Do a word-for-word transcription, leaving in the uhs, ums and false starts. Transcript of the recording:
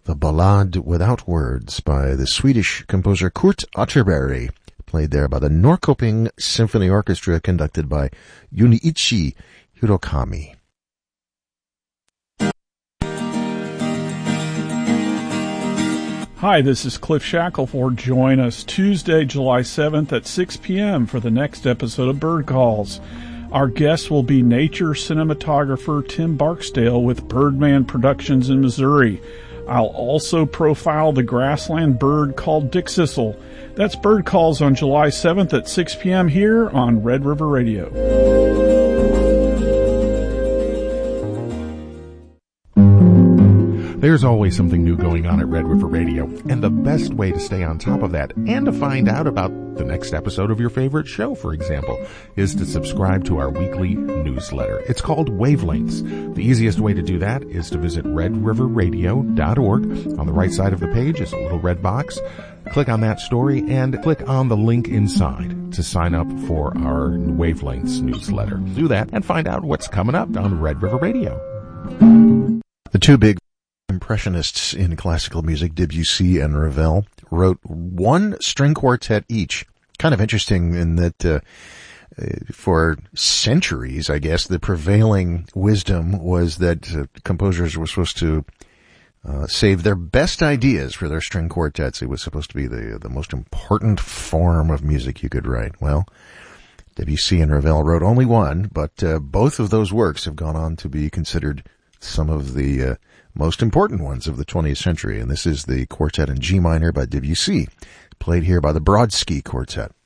The Ballade Without Words by the Swedish composer Kurt Atterberg, played there by the Norrköping Symphony Orchestra, conducted by Junichi Hirokami. Hi, this is Cliff Shackelford. Join us Tuesday, July seventh at six p.m. for the next episode of Bird Calls. Our guest will be nature cinematographer Tim Barksdale with Birdman Productions in Missouri. I'll also profile the grassland bird called Dick Sissel. That's Bird Calls on July seventh at six p.m. here on Red River Radio. There's always something new going on at Red River Radio, and the best way to stay on top of that and to find out about the next episode of your favorite show, for example, is to subscribe to our weekly newsletter. It's called Wavelengths. The easiest way to do that is to visit red river radio dot org. On the right side of the page is a little red box. Click on that story and click on the link inside to sign up for our Wavelengths newsletter. Do that and find out what's coming up on Red River Radio. The two big impressionists in classical music, Debussy and Ravel, wrote one string quartet each. Kind of interesting in that uh, for centuries, I guess, the prevailing wisdom was that uh, composers were supposed to uh, save their best ideas for their string quartets. It was supposed to be the the most important form of music you could write. Well, Debussy and Ravel wrote only one, but uh, both of those works have gone on to be considered some of the uh, most important ones of the twentieth century, and this is the Quartet in G minor by Debussy, played here by the Brodsky Quartet.